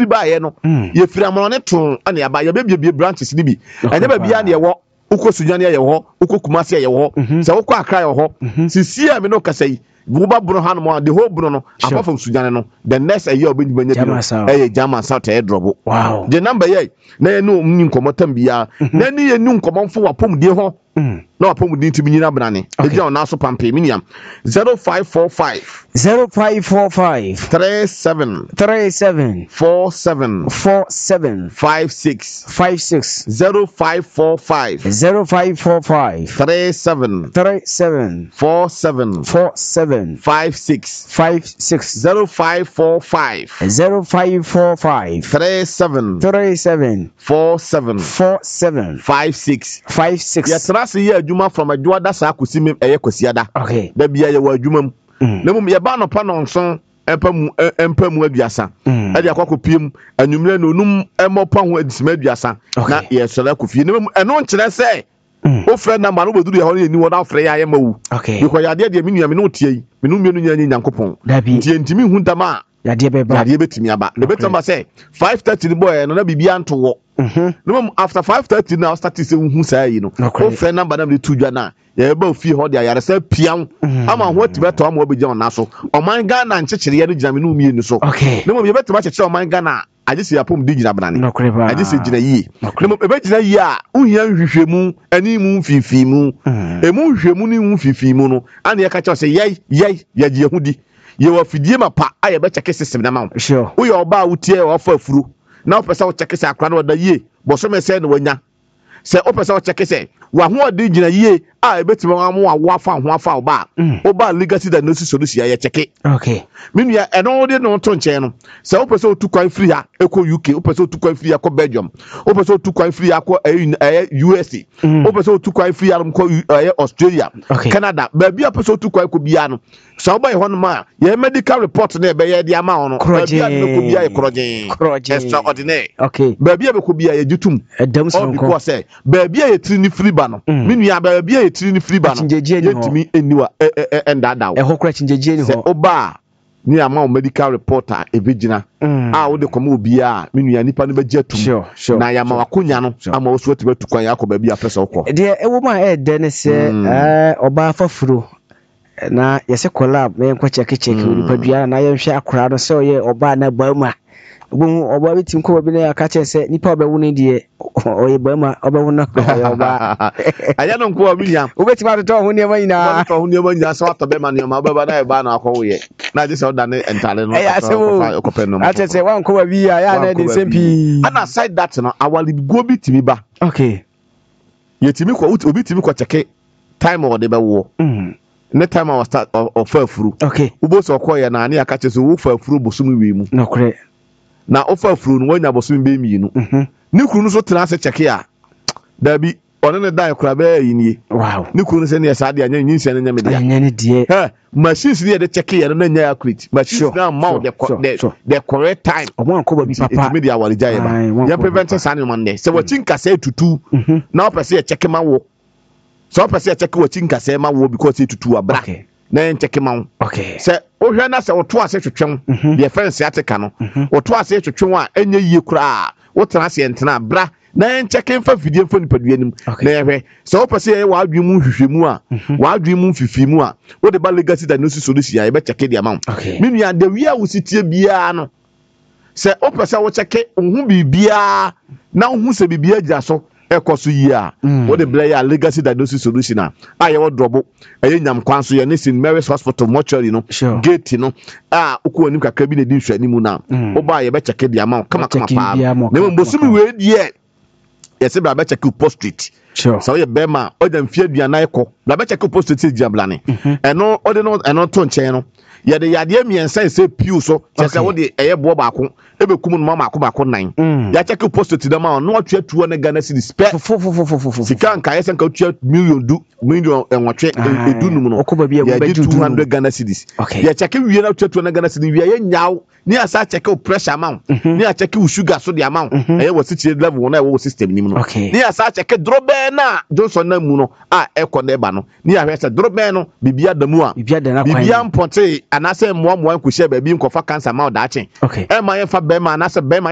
firi ba ye no ye firi amon ne ton ane aba ye bebie branches ni bi anya ba bia ne ye wo uko Sunyani ye ho uko Kumasi ye ho se uko Accra ye ho sisi a me no kasa yi Buba Bruno Hanmo, the whole Bruno, apart from Sudan, the next a year being German South air drop. Wow. The number ye, nay no new comotambia, nanny a new common for a pum dear ho. No, a pum need to be in a brani. The John also pampe minium 0545 37 47 56 0545 37 47 56 0545 37 47 56 Yatrasi ye adwuma from adwa da sa akosi mem eye kwasiada da bia ye wa adwuma mu na mum ye ba no pa no nson empamu aduasa ade akokopiem anwumre no num emopa ho adisima aduasa na ye sora kofie na mum eno nkire se o frɛ na ma no boduru ye ho ni wo na frɛ ya ye mawu because yade de minua me no tie yi me no mienu nya nyankopɔn tie ntimi hu dama yade betimi aba le betamba say 5:30 ni boy no na bibia nto wo no after 5:30 now start to say hu say yi no o frɛ number na me tu dwa na ye ba ofie ho de ayare say pian ama ho tibeto ama obegya ona so oman Ghana nkyekere ye no gina me no mienu so no mo ye betima kyekere oman Ghana agisi yapom di gina brane agisi gina yi no mo ebe gina yi a uhia nhwehwemu ani mu fifi mu emu nhwehwemu ni mu fifi mu no ana ye ka kye say ye ye hudi ye wa fidie mapa aye be check system na ma wo ye oba wutie wo fa afuro na wo pesa wo check say akra na da yie bo so me say na wanya se o pesa wo check say wa ho odi gina yie a ebetima wa mo wa fa ho afa oba oba legacy da no solution ya check minua eno de no to nche no se o pesa o tu kwan free ha eko UK o pesa o tu kwan free ha ko Belgium o pesa o tu kwan free ha ko USA o pesa o tu kwan free ha ko Australia Canada ba bia pesa o tu kwan ko bia no so oba ye ho no ma ye medical report na be ye de ama ho no ba bia no ko bia ye krojen extraordinary ba bia be ko bia ye jutum edam because say ba bia ye trini free ba no minua ba bia ye trini free ba no yetimi eniwa endadaw ho kra chinjeje ni ho oba ni ama medical reporter evigina wo de komo obia minua nipa no begye atum na ya ma wakonya no ama wo so tibetu kwan yakoba bia pesa wokọ de ewo ma de ne se oba fafuro na yese collab me nkwa check nipa dua na ye hwe akora no se oye oba na bauma obo oba bitim ko bi na aka che se nipa oba wu ne de oye bauma oba wu na oba aya no nko obinya obetim ato ho ne manyina ho ne manyina so ato be ma ne ma oba na e ba na akọ wo ye na je se oda ne entale no okopɛ no ate se wan ko bi ya na de sempi ana side that no awali go bi timi ba yetimi ko obi timi ko check time o de be wo ne time I start of furu ubo so ko ye na ne aka che so wo furu bosum wi mu nokre na ofa furu no wanya bosum be mi nu ne kuru no so tena se check ya da bi one ne dan kura be yi ni wow ne kuru no se ne sa de anya nyinsia ne nya me de anya ne de machines ne de check ya no nya accurate machines na mount the correct time omo anko bi papa it media wali jaye ba ya prevent sane man ne se wachinka se tutu na opese ya check ma wo so opese ya check wachinka se ma wo because tutu abra na en check ma wo se ohwe na se woto ase twetwem the fence atika no woto ase twetwem a enye yie kura wo tena se entena bra na en check mfa video mfa nipadua nim na ehwe se opese ye wa adwi mu hwehwemu a wa adwi mu fifimu a wo de ba legacy da no solution ya ye be check the amount minua de wi a wo sitie bia no se opese wo check ohun bibia na ohun se bibia gya so ekoso yi a wo de bla ya legacy diagnosis solution a ye wo drobo nyam kwan so ye ne sin Mary's Hospital mortuary no gate no uko onim kakra bi na di hwani mu na wo ba ye be check the amount kama pa na mo bosumi we die ye se bla be check post street so ye be ma o dem fie aduana ekọ bla be check post street diablane eno o de no eno to nchen no ye de yade miensa se piu so se wo de eye bo baako ebekum no mama akobako nan ya check post street dem ma no atwa tuo ne Ghana city spare sika nka yesen ka twa million enwotwe edunum no ya 200 Ghana cedis ya check wie na atwa tuo ne Ghana city wie ye nyaw ni asa check pressure amount ni a check sugar so the amount eye wo city level na wo system nim no ni asa check drobe na Johnson na mu no ekọ na eba no ni a hwese drobe no bibia damu a bibia mpote anase moa nkohye ba bi nkofa cancer ma o da achen e ma ye fa be ma anase be ma